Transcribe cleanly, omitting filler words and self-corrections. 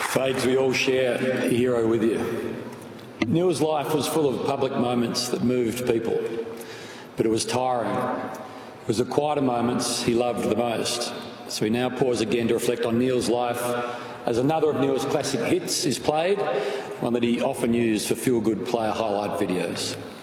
Fades, we all share a hero with you. Neil's life was full of public moments that moved people, but it was tiring. It was the quieter moments he loved the most. So we now pause again to reflect on Neil's life as another of Neil's classic hits is played, one that he often used for feel-good player highlight videos.